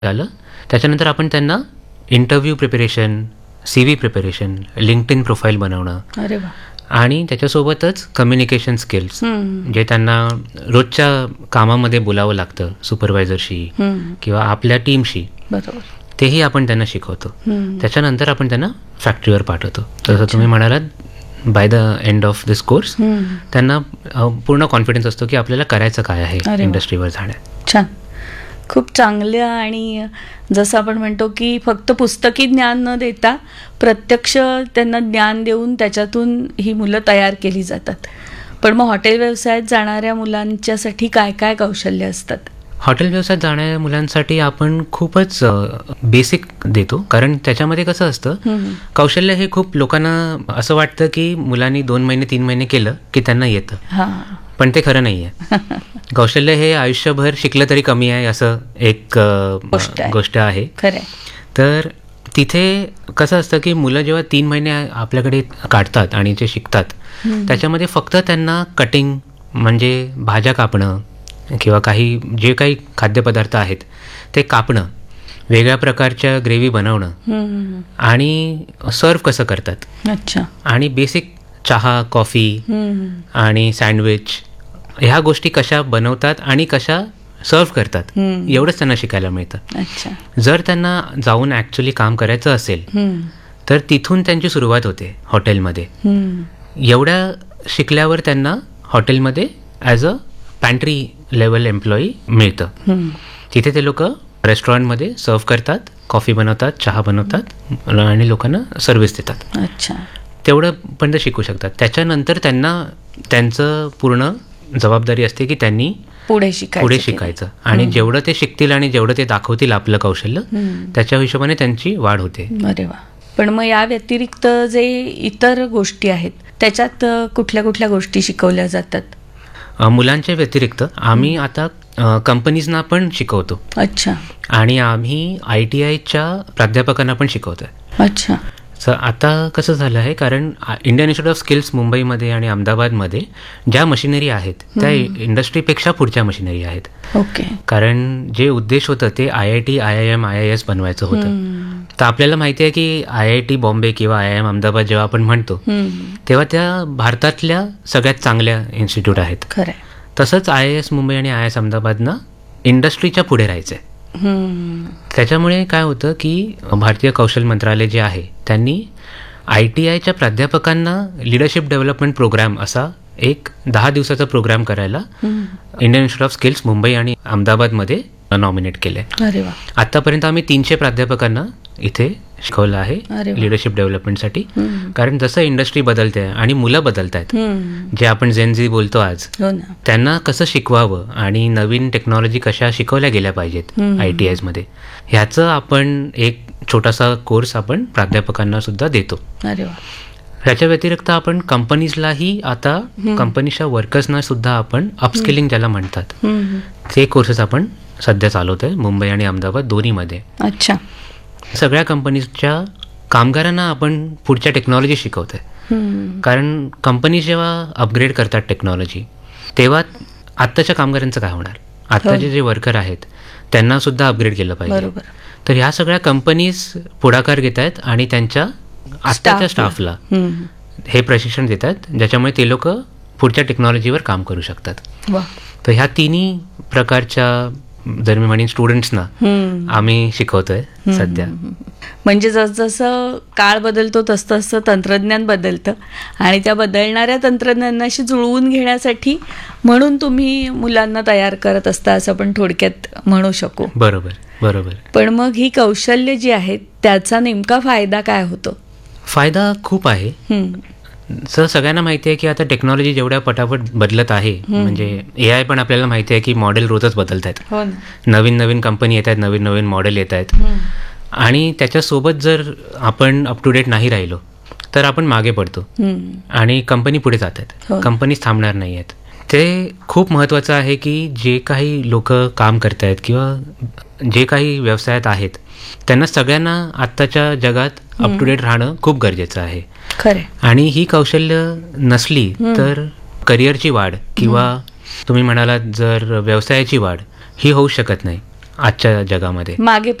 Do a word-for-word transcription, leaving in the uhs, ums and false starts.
झालं. त्याच्यानंतर आपण त्यांना interview preparation, C V preparation, LinkedIn profile बनवणं, अरे वा, आणि त्याच्यासोबतच कम्युनिकेशन स्किल्स जे त्यांना रोजच्या कामामध्ये बोलावं लागतं सुपरवायझरशी किंवा आपल्या टीमशी, बरोबर, तेही आपण त्यांना शिकवतो. त्याच्यानंतर आपण त्यांना फॅक्टरीवर पाठवतो. जसं तुम्ही म्हणालात, by the end of this course त्यांना पूर्ण कॉन्फिडन्स असतो की आपल्याला करायचं काय आहे इंडस्ट्रीवर जाण्यात. छान, खूप चांगलं. आणि जसं आपण म्हणतो की फक्त पुस्तकी ज्ञान न देता प्रत्यक्ष त्यांना ज्ञान देऊन त्याच्यातून ही मुलं तयार केली जातात. पण मग हॉटेल व्यवसायात जाणाऱ्या मुलांच्यासाठी काय काय कौशल्य असतात? हॉटेल व्यवसायात जाणाऱ्या मुलांसाठी आपण खूपच बेसिक देतो, कारण त्याच्यामध्ये कसं असतं, कौशल्य हे खूप लोकांना असं वाटतं की मुलांनी दोन महिने तीन महिने केलं की त्यांना येतं, पण ते खरं नाही आहे. कौशल्य हे आयुष्यभर शिकलं तरी कमी आहे, असं एक गोष्ट आहे. तर तिथे कसं असतं की मुलं जेव्हा तीन महिने आपल्याकडे काढतात आणि जे शिकतात त्याच्यामध्ये फक्त त्यांना कटिंग म्हणजे भाज्या कापणं किंवा काही जे काही खाद्यपदार्थ आहेत ते कापणं, वेगळ्या प्रकारच्या ग्रेव्ही बनवणं आणि सर्व कसं करतात, अच्छा, आणि बेसिक चहा, कॉफी आणि सँडविच ह्या गोष्टी कशा बनवतात आणि कशा सर्व करतात, एवढंच त्यांना शिकायला मिळतं. जर त्यांना जाऊन ॲक्च्युली काम करायचं असेल तर तिथून त्यांची सुरुवात होते हॉटेलमध्ये. एवढ्या शिकल्यावर त्यांना हॉटेलमध्ये as a pantry level employee मिळतं. तिथे ते लोक रेस्टॉरंटमध्ये सर्व करतात, कॉफी बनवतात, चहा बनवतात आणि लोकांना सर्व्हिस देतात. अच्छा, तेवढं पण ते शिकू शकतात. त्याच्यानंतर त्यांना त्यांचं पूर्ण जबाबदारी असते की त्यांनी पुढे शिकायचं पुढे शिकायचं आणि जेवढं ते शिकतील आणि जेवढं ते दाखवतील आपलं कौशल्य, त्याच्या हिशोबाने त्यांची वाढ होते. अरे वा. पण मग या व्यतिरिक्त जे इतर गोष्टी आहेत त्याच्यात कुठल्या कुठल्या गोष्टी शिकवल्या जातात? मुलांच्या व्यतिरिक्त आम्ही आता कंपनीजना पण शिकवतो. अच्छा. आणि आम्ही आय टी आयच्या प्राध्यापकांना पण शिकवतोय. अच्छा. सर आता कसं झालं आहे, कारण इंडियन इन्स्टिट्यूट ऑफ स्किल्स मुंबईमध्ये आणि अहमदाबादमध्ये ज्या मशिनरी आहेत त्या इंडस्ट्रीपेक्षा पुढच्या मशिनरी आहेत. ओके. कारण जे उद्देश होतं ते I I T, I I am, I I S बनवायचं होतं. तर आपल्याला माहिती आहे की आय आय टी बॉम्बे किंवा आय आय एम अहमदाबाद जेव्हा आपण म्हणतो तेव्हा त्या भारतातल्या सगळ्यात चांगल्या इन्स्टिट्यूट आहेत. खरं. तसंच आय आय एस मुंबई आणि आय आय एस अहमदाबादना इंडस्ट्रीच्या पुढे राहायचं आहे. त्याच्यामुळे काय होतं की भारतीय कौशल मंत्रालय जे आहे त्यांनी आय टी आयच्या प्राध्यापकांना लिडरशिप डेव्हलपमेंट प्रोग्राम असा एक दहा दिवसाचा प्रोग्राम करायला Indian institute of skills Mumbai आणि अहमदाबादमध्ये नॉमिनेट केले. अरे वा. आतापर्यंत आम्ही तीनशे प्राध्यापकांना इथे शिकवलं आहे लिडरशिप डेव्हलपमेंटसाठी. कारण जसं इंडस्ट्री बदलते आणि मुलं बदलत आहेत, जे आपण जेनझी बोलतो आज, त्यांना कसं शिकवावं आणि नवीन टेक्नॉलॉजी कशा शिकवल्या गेल्या पाहिजेत आय टी आयज मध्ये, ह्याचं आपण एक छोटासा कोर्स आपण प्राध्यापकांना सुद्धा देतो. अरे वा. ह्याच्या व्यतिरिक्त आपण कंपनीजलाही आता कंपनीच्या वर्कर्सना सुद्धा आपण अपस्किलिंग ज्याला म्हणतात ते कोर्सेस आपण सध्या चालवतोय मुंबई आणि अहमदाबाद दोन्हीमध्ये. अच्छा. सगळ्या कंपनीच्या कामगारांना आपण पुढच्या टेक्नॉलॉजी शिकवतोय. कारण कंपनी जेव्हा अपग्रेड करतात टेक्नॉलॉजी तेव्हा आत्ताच्या कामगारांचं काय होणार, आत्ताचे जे वर्कर आहेत त्यांना सुद्धा अपग्रेड केलं पाहिजे. तर ह्या सगळ्या कंपनीज पुढाकार घेत आहेत आणि त्यांच्या आत्ताच्या स्टाफला हे प्रशिक्षण देत आहेत, ज्याच्यामुळे ते लोक पुढच्या टेक्नॉलॉजीवर काम करू शकतात. तर ह्या तिन्ही प्रकारच्या जर मी म्हणेन स्टुडंट्सना आम्ही शिकवतोय सध्या. म्हणजे जसजसं काळ बदलतो तसं तसं तंत्रज्ञान बदलतं आणि त्या बदलणाऱ्या तंत्रज्ञानाशी जुळवून घेण्यासाठी म्हणून तुम्ही मुलांना तयार करत असता असं आपण थोडक्यात म्हणू शकू. बरोबर बरोबर. पण मग ही कौशल्य जी आहेत त्याचा नेमका फायदा काय होतो? फायदा खूप आहे. सर सगळ्यांना माहिती आहे की आता टेक्नॉलॉजी जेवढ्या पटापट बदलत आहे, म्हणजे ए आय पण आपल्याला माहिती आहे की मॉडेल रोजच बदलत आहेत. नवीन नवीन कंपनी येत आहेत, नवीन नवीन मॉडेल येत आहेत आणि त्याच्यासोबत जर आपण अप टू डेट नाही राहिलो तर आपण मागे पडतो आणि कंपनी पुढे जात आहेत, कंपनीज थांबणार नाही आहेत. ते खूप महत्त्वाचं आहे की जे काही लोक काम करत आहेत किंवा जे काही व्यवसायात आहेत त्यांना सगळ्यांना आत्ताच्या जगात अप टू डेट राहणं खूप गरजेचं आहे. खरे. आणि ही कौशल्य नसली तर करिअरची वाढ किंवा तुम्ही म्हणालात जर व्यवसायाची वाढ ही होऊ शकत नाही. आजच्या जगामध्ये. मागे